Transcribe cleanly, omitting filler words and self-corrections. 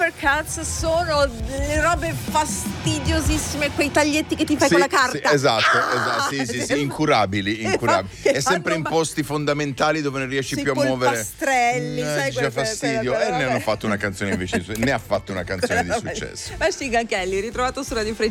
Supercuts sono le robe fastidiosissime, quei taglietti che ti fai con la carta. Sì, esatto, sì, incurabili. È sempre in posti fondamentali dove non riesci più a muovere. Pastrelli, sai, c'è fastidio. E ne hanno fatto una canzone invece, ne ha fatto una canzone di successo. Machine Gun Kelly, ritrovato su Radio Free.